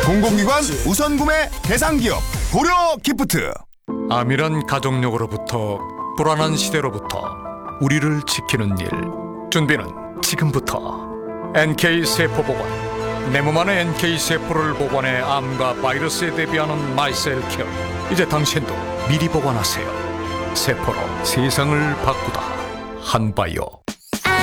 공공기관 우선 구매 대상 기업 고려 기프트. 암이란 가족력으로부터 불안한 시대로부터 우리를 지키는 일. 준비는 지금부터. NK세포보관. 내 몸 안에 NK세포를 보관해 암과 바이러스에 대비하는 마이셀케어. 이제 당신도 미리 보관하세요. 세포로 세상을 바꾸다. 한바이오.